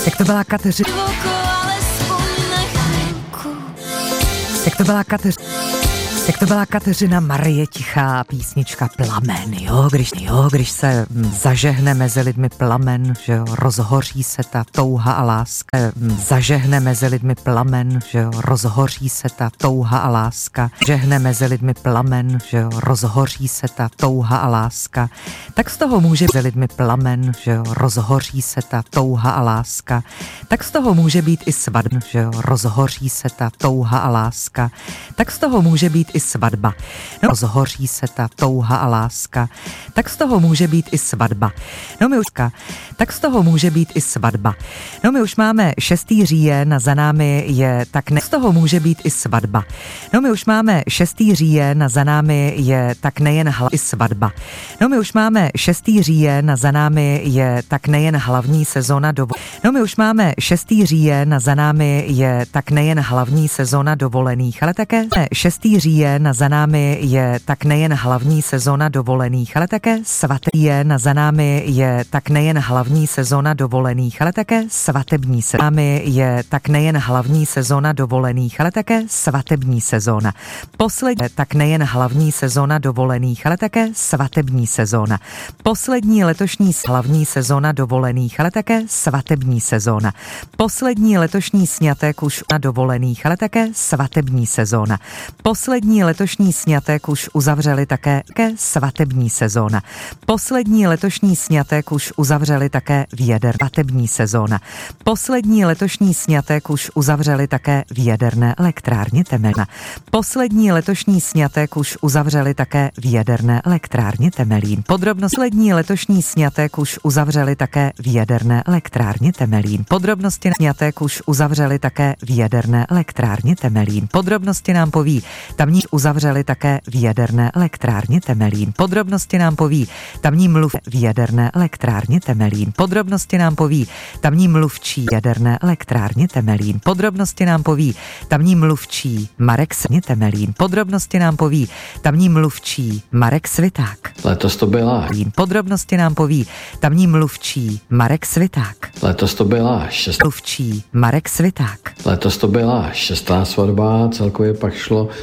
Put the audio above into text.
Jak to byla Kateřina? Jak to byla Kateřina Marie Tichá, písnička Plamen, když se zažehne mezi lidmi plamen, že jo, rozhoří se ta touha a láska, zažehne mezi lidmi plamen, že jo, rozhoří se ta touha a láska, žehne mezi lidmi plamen, že jo, rozhoří se ta touha a láska, tak z toho může mezi lidmi plamen, že jo, rozhoří se ta touha a láska, tak z toho může být i svatba, že jo, rozhoří se ta touha a láska, tak z toho může být i svatba. No, rozhoří se ta touha a láska, tak z toho může být i svatba. No my už, tak z toho může být i svatba. No my už máme 6. říjen a za námi je tak ne, z toho může být i svatba. No my už máme 6. říjen a za námi je tak nejen i svatba. No my už máme 6. říjen a za námi je tak nejen hlavní sezona No my už máme 6. říjen a za námi je tak nejen hlavní sezona dovolených, ale také 6. říjen a za námi je tak nejen hlavní sezona dovolených, ale také svatý jen a za námi je tak nejen hlavní sezona dovolených, ale také svatební sezona. Námi je tak nejen hlavní sezona dovolených, ale také svatební sezona. Poslední tak nejen hlavní sezona dovolených, ale také svatební sezona. Poslední letošní hlavní sezona dovolených, ale také svatební sezona. Poslední letošní sňatek už na dovolených, ale také svatební sezona. Poslední letošní sňatek už uzavřeli také svatební sezóna. Poslední letošní sňatek už uzavřeli také svatební sezóna. Poslední letošní sňatek už uzavřeli také v jaderné elektrárně Temelín. Poslední letošní sňatek už uzavřeli také v jaderné elektrárně Temelín. Poslední letošní sňatek už uzavřeli také v jaderné elektrárně Temelín. Podrobnosti sňatek už uzavřeli také v jaderné elektrárně Temelín. Podrobnosti nám poví tamní uzavřeli také v jaderné elektrárně Temelín. Podrobnosti nám poví tamní mluv v jaderné elektrárně Temelín. Podrobnosti nám poví tamní mluvčí jaderné elektrárně Temelín. Podrobnosti nám poví tamní mluvčí Marek Temelín. Podrobnosti nám poví tamní mluvčí Marek Sviták. Letos to byla. Podrobnosti nám poví tamní mluvčí Marek Sviták. Letos to byla mluvčí Marek Sviták. Letos to byla 6. svatba, celkově pak šlo